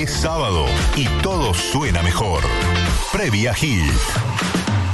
Es sábado y todo suena mejor. Previa Hit.